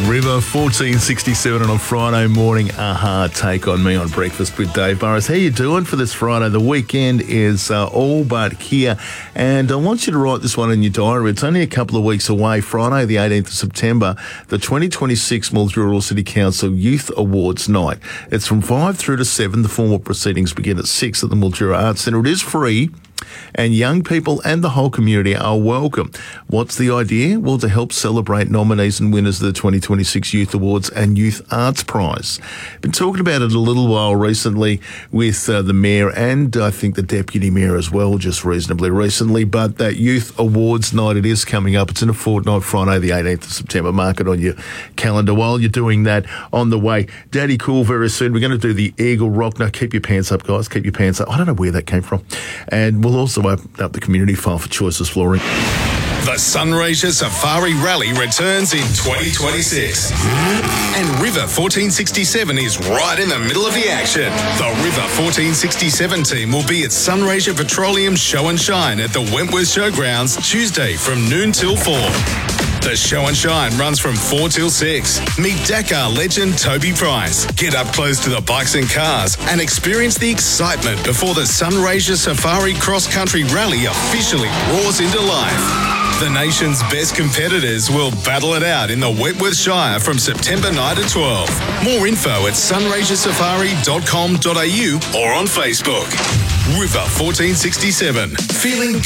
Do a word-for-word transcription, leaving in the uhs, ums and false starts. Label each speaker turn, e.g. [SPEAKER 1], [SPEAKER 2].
[SPEAKER 1] River, fourteen sixty-seven on a Friday morning. Aha, take on me on Breakfast with Dave Burrows. How you doing for this Friday? The weekend is uh, all but here, and I want you to write this one in your diary. It's only a couple of weeks away. Friday, the eighteenth of September, the twenty twenty-six Mildura City Council Youth Awards Night. It's from five through to seven. The formal proceedings begin at six at the Mildura Arts Centre. It is free, and young people and the whole community are welcome. What's the idea? Well, to help celebrate nominees and winners of the twenty twenty-six Youth Awards and Youth Arts Prize. Been talking about it a little while recently with uh, the Mayor and I think the Deputy Mayor as well, just reasonably recently, but that Youth Awards Night, it is coming up. It's in a fortnight, Friday the eighteenth of September. Mark it on your calendar while you're doing that on the way. Daddy Cool very soon. We're going to do the Eagle Rock. Now, keep your pants up, guys. Keep your pants up. I don't know where that came from. And we'll also open up the community file for Choices Flooring.
[SPEAKER 2] The Sunraysia Safari Rally returns in twenty twenty-six. And River fourteen sixty-seven is right in the middle of the action. The River fourteen sixty-seven team will be at Sunraysia Petroleum Show and Shine at the Wentworth Showgrounds Tuesday from noon till four. The Show and Shine runs from four till six. Meet Dakar legend Toby Price. Get up close to the bikes and cars and experience the excitement before the Sunraysia Safari Cross Country Rally officially roars into life. The nation's best competitors will battle it out in the Wentworth Shire from September ninth to twelfth. More info at sunraysia safari dot com dot a u or on Facebook. River fourteen sixty-seven. Feeling